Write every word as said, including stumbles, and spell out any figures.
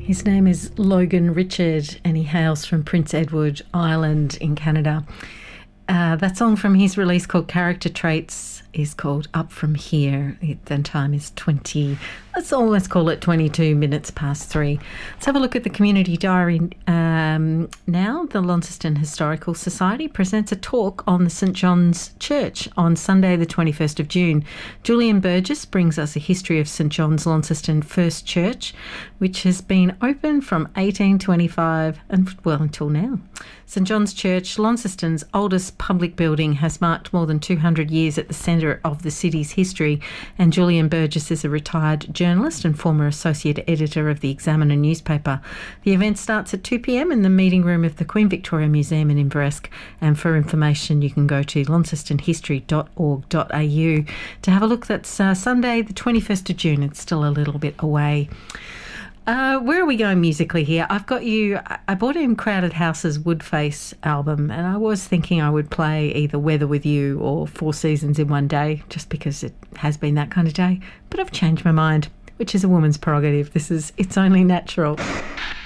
His name is Logan Richard and he hails from Prince Edward Island in Canada. Uh, that song from his release called Character Traits is called Up From Here. It, the time is twenty, let's almost call it twenty-two minutes past three. Let's have a look at the community diary um, now. The Launceston Historical Society presents a talk on the St John's Church on Sunday the twenty-first of June. Julian Burgess brings us a history of St John's Launceston First Church, which has been open from eighteen twenty-five and well until now. St John's Church, Launceston's oldest public building, has marked more than two hundred years at the centre of the city's history, and Julian Burgess is a retired journalist and former associate editor of the Examiner newspaper. The event starts at two p m in the meeting room of the Queen Victoria Museum in Inverresc, and for information you can go to launceston history dot org dot a u to have a look. That's uh, Sunday the twenty-first of June. It's still a little bit away. Uh, where are we going musically here? I've got you, I bought in Crowded House's Woodface album, and I was thinking I would play either Weather With You or Four Seasons in One Day, just because it has been that kind of day. But I've changed my mind, which is a woman's prerogative. This is It's Only Natural.